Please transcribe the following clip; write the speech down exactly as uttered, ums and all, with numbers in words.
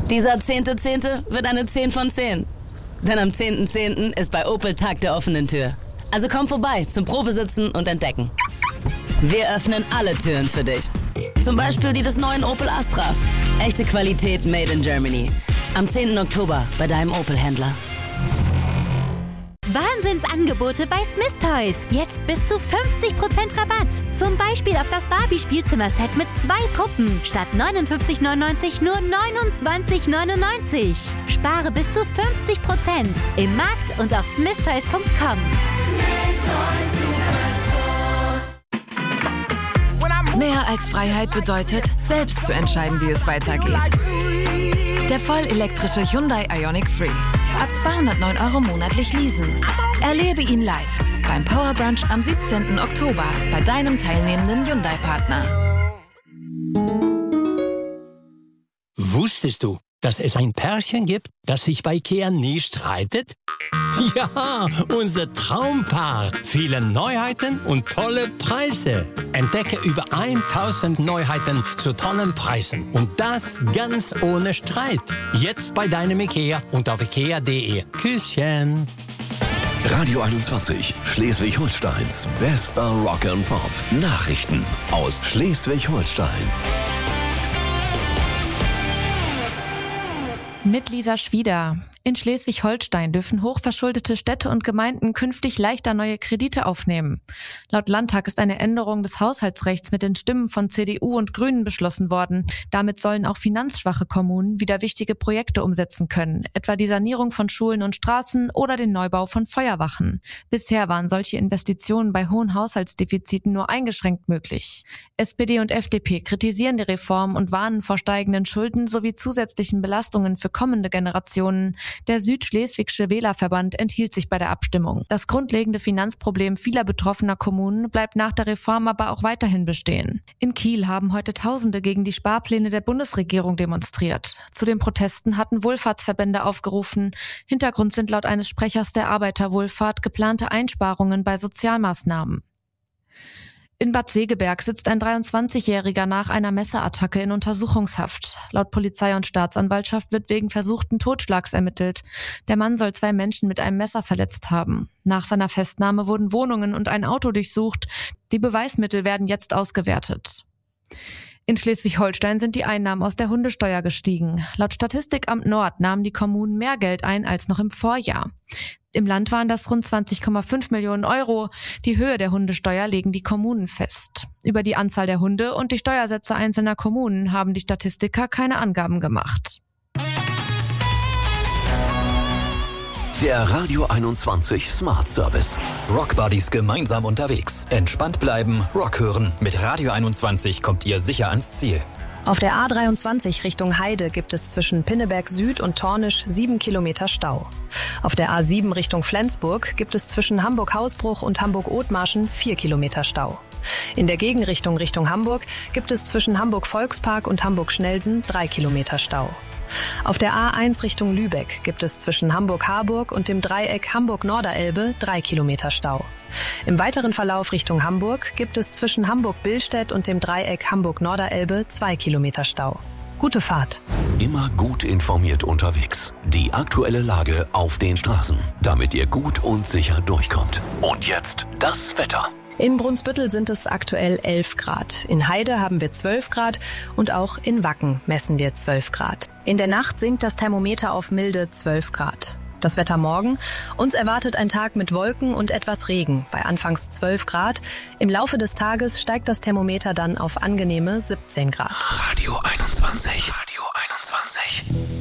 Dieser zehnte zehnte wird eine zehn von zehn. Denn am zehnten zehnten ist bei Opel Tag der offenen Tür. Also komm vorbei zum Probesitzen und Entdecken. Wir öffnen alle Türen für dich. Zum Beispiel die des neuen Opel Astra. Echte Qualität made in Germany. Am zehnten Oktober bei deinem Opel-Händler. Wahnsinnsangebote bei Smith Toys. Jetzt bis zu fünfzig Prozent Rabatt. Zum Beispiel auf das Barbie-Spielzimmerset mit zwei Puppen. Statt neunundfünfzig neunundneunzig nur neunundzwanzig neunundneunzig. Spare bis zu fünfzig Prozent im Markt und auf smith toys punkt com. Mehr als Freiheit bedeutet, selbst zu entscheiden, wie es weitergeht. Der vollelektrische Hyundai Ioniq drei. Ab zweihundertneun Euro monatlich leasen. Erlebe ihn live beim Power Brunch am siebzehnten Oktober bei deinem teilnehmenden Hyundai-Partner. Wusstest du, dass es ein Pärchen gibt, das sich bei IKEA nie streitet? Ja, unser Traumpaar. Viele Neuheiten und tolle Preise. Entdecke über tausend Neuheiten zu tollen Preisen. Und das ganz ohne Streit. Jetzt bei deinem IKEA und auf ikea punkt de. Küsschen. Radio einundzwanzig, Schleswig-Holsteins bester Rock and Pop. Nachrichten aus Schleswig-Holstein. Mit Lisa Schwieder. In Schleswig-Holstein dürfen hochverschuldete Städte und Gemeinden künftig leichter neue Kredite aufnehmen. Laut Landtag ist eine Änderung des Haushaltsrechts mit den Stimmen von C D U und Grünen beschlossen worden. Damit sollen auch finanzschwache Kommunen wieder wichtige Projekte umsetzen können, etwa die Sanierung von Schulen und Straßen oder den Neubau von Feuerwachen. Bisher waren solche Investitionen bei hohen Haushaltsdefiziten nur eingeschränkt möglich. S P D und F D P kritisieren die Reform und warnen vor steigenden Schulden sowie zusätzlichen Belastungen für kommende Generationen. Der Südschleswigsche Wählerverband enthielt sich bei der Abstimmung. Das grundlegende Finanzproblem vieler betroffener Kommunen bleibt nach der Reform aber auch weiterhin bestehen. In Kiel haben heute Tausende gegen die Sparpläne der Bundesregierung demonstriert. Zu den Protesten hatten Wohlfahrtsverbände aufgerufen. Hintergrund sind laut eines Sprechers der Arbeiterwohlfahrt geplante Einsparungen bei Sozialmaßnahmen. In Bad Segeberg sitzt ein dreiundzwanzigjähriger nach einer Messerattacke in Untersuchungshaft. Laut Polizei und Staatsanwaltschaft wird wegen versuchten Totschlags ermittelt. Der Mann soll zwei Menschen mit einem Messer verletzt haben. Nach seiner Festnahme wurden Wohnungen und ein Auto durchsucht. Die Beweismittel werden jetzt ausgewertet. In Schleswig-Holstein sind die Einnahmen aus der Hundesteuer gestiegen. Laut Statistikamt Nord nahmen die Kommunen mehr Geld ein als noch im Vorjahr. Im Land waren das rund zwanzig Komma fünf Millionen Euro. Die Höhe der Hundesteuer legen die Kommunen fest. Über die Anzahl der Hunde und die Steuersätze einzelner Kommunen haben die Statistiker keine Angaben gemacht. Der Radio einundzwanzig Smart Service. Rock Buddies gemeinsam unterwegs. Entspannt bleiben, Rock hören. Mit Radio einundzwanzig kommt ihr sicher ans Ziel. Auf der A dreiundzwanzig Richtung Heide gibt es zwischen Pinneberg Süd und Tornisch sieben Kilometer Stau. Auf der A sieben Richtung Flensburg gibt es zwischen Hamburg-Hausbruch und Hamburg-Othmarschen vier Kilometer Stau. In der Gegenrichtung Richtung Hamburg gibt es zwischen Hamburg-Volkspark und Hamburg-Schnelsen drei Kilometer Stau. Auf der A eins Richtung Lübeck gibt es zwischen Hamburg-Harburg und dem Dreieck Hamburg-Norderelbe drei Kilometer Stau. Im weiteren Verlauf Richtung Hamburg gibt es zwischen Hamburg-Billstedt und dem Dreieck Hamburg-Norderelbe zwei Kilometer Stau. Gute Fahrt. Immer gut informiert unterwegs. Die aktuelle Lage auf den Straßen, damit ihr gut und sicher durchkommt. Und jetzt das Wetter. In Brunsbüttel sind es aktuell elf Grad. In Heide haben wir zwölf Grad und auch in Wacken messen wir zwölf Grad. In der Nacht sinkt das Thermometer auf milde zwölf Grad. Das Wetter morgen. Uns erwartet ein Tag mit Wolken und etwas Regen bei anfangs zwölf Grad. Im Laufe des Tages steigt das Thermometer dann auf angenehme siebzehn Grad. Radio einundzwanzig. Radio einundzwanzig.